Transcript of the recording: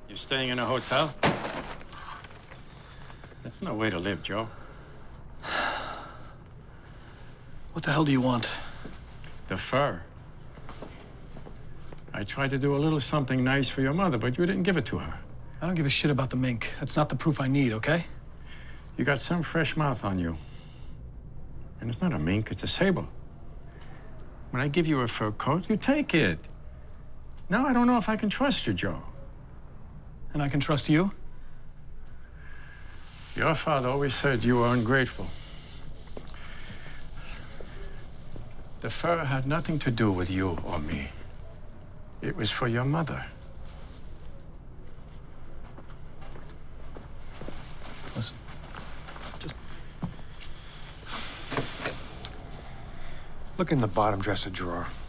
You staying in a hotel? That's no way to live, Joe. What the hell do you want? The fur. I tried to do a little something nice for your mother, but you didn't give it to her. I don't give a shit about the mink. That's not the proof I need, okay? You got some fresh mouth on you. And it's not a mink, it's a sable. When I give you a fur coat, you take it. Now I don't know if I can trust you, Joe. And I can trust you? Your father always said you were ungrateful. The fur had nothing to do with you or me. It was for your mother. Listen, just look in the bottom dresser drawer.